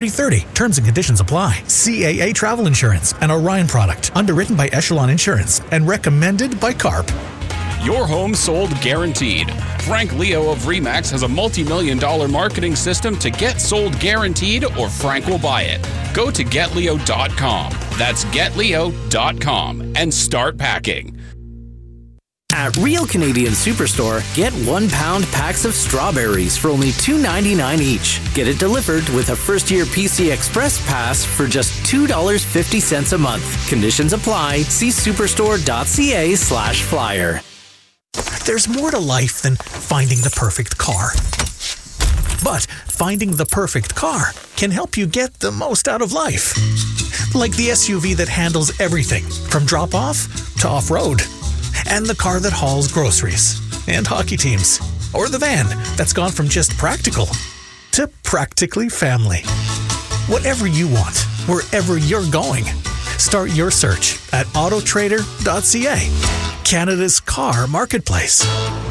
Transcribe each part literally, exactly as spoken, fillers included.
thirty. Terms and conditions apply. C A A Travel Insurance, an Orion product, underwritten by Echelon Insurance and recommended by CARP. Your home sold guaranteed. Frank Leo of Remax has a multi-million dollar marketing system to get sold guaranteed, or Frank will buy it. Go to get leo dot com. That's get leo dot com and start packing. At Real Canadian Superstore, get one pound packs of strawberries for only two ninety-nine each. Get it delivered with a first-year P C Express pass for just two dollars and fifty cents a month. Conditions apply. See superstore.ca slash flyer. There's more to life than finding the perfect car. But finding the perfect car can help you get the most out of life. Like the S U V that handles everything from drop-off to off-road. And the car that hauls groceries and hockey teams. Or the van that's gone from just practical to practically family. Whatever you want, wherever you're going. Start your search at auto trader dot c a, Canada's car marketplace.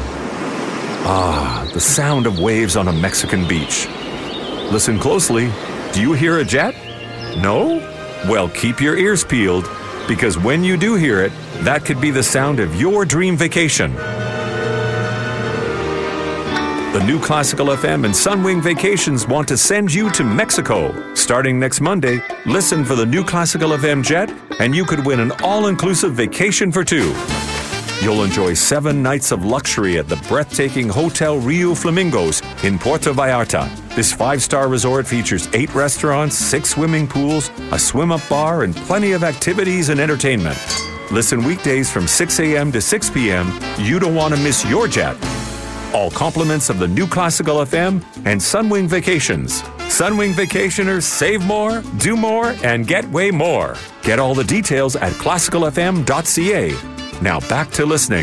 Ah, the sound of waves on a Mexican beach. Listen closely. Do you hear a jet? No? Well, keep your ears peeled, because when you do hear it, that could be the sound of your dream vacation. The New Classical F M and Sunwing Vacations want to send you to Mexico. Starting next Monday, listen for the New Classical F M jet, and you could win an all-inclusive vacation for two. You'll enjoy seven nights of luxury at the breathtaking Hotel Rio Flamingos in Puerto Vallarta. This five-star resort features eight restaurants, six swimming pools, a swim-up bar, and plenty of activities and entertainment. Listen weekdays from six a.m. to six p.m. You don't want to miss your jet. All compliments of the New Classical F M and Sunwing Vacations. Sunwing Vacationers save more, do more, and get way more. Get all the details at classical f m dot c a. Now back to listening.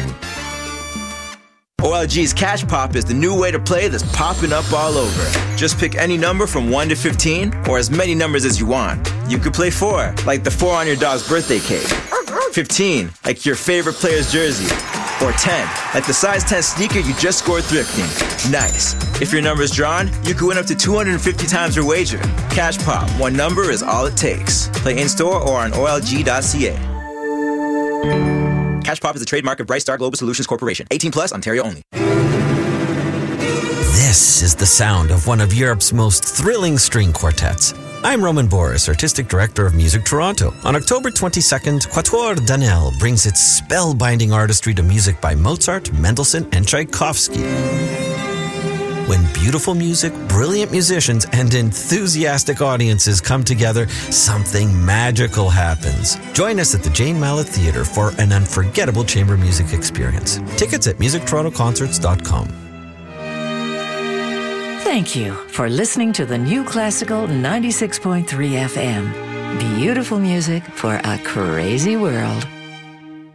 O L G's Cash Pop is the new way to play that's popping up all over. Just pick any number from one to fifteen, or as many numbers as you want. You could play four, like the four on your dog's birthday cake. fifteen, like your favorite player's jersey. Or ten, like the size ten sneaker you just scored thrifting. Nice. If your number's drawn, you could win up to two hundred fifty times your wager. Cash Pop, one number is all it takes. Play in-store or on O L G dot c a. Cash Pop is a trademark of Brightstar Global Solutions Corporation. eighteen plus, Ontario only. This is the sound of one of Europe's most thrilling string quartets. I'm Roman Boris, Artistic Director of Music Toronto. On October twenty-second, Quatuor Danel brings its spellbinding artistry to music by Mozart, Mendelssohn, and Tchaikovsky. When beautiful music, brilliant musicians, and enthusiastic audiences come together, something magical happens. Join us at the Jane Mallett Theatre for an unforgettable chamber music experience. Tickets at music toronto concerts dot com. Thank you for listening to the New Classical ninety-six point three F M. Beautiful music for a crazy world.